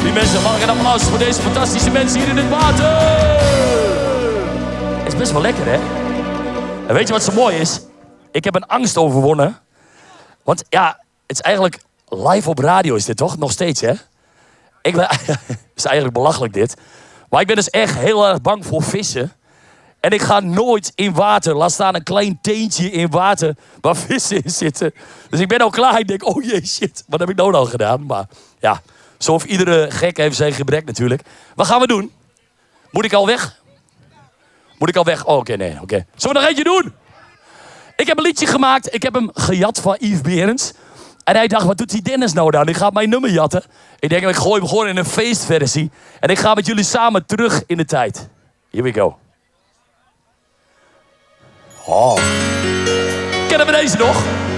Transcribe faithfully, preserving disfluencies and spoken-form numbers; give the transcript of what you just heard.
Die mensen, mag ik een applaus voor deze fantastische mensen hier in het water? Het is best wel lekker, hè? En weet je wat zo mooi is? Ik heb een angst overwonnen. Want ja, het is eigenlijk live op radio is dit toch? Nog steeds, hè? Ik ben, het is eigenlijk belachelijk dit. Maar ik ben dus echt heel erg bang voor vissen. En ik ga nooit in water, laat staan een klein teentje in water waar vissen in zitten. Dus ik ben al klaar. Ik denk, oh jee, shit, wat heb ik nou al gedaan? Maar ja, zo heeft iedere gek heeft zijn gebrek natuurlijk. Wat gaan we doen? Moet ik al weg? Moet ik al weg? Oh, oké, okay, nee, oké. Okay. Zullen we nog eentje doen? Ik heb een liedje gemaakt. Ik heb hem gejat van Yves Berends. En hij dacht, wat doet die Dennis nou dan? Die gaat mijn nummer jatten. Ik denk, ik gooi hem gewoon in een feestversie. En ik ga met jullie samen terug in de tijd. Here we go. Oh. Kennen we deze nog?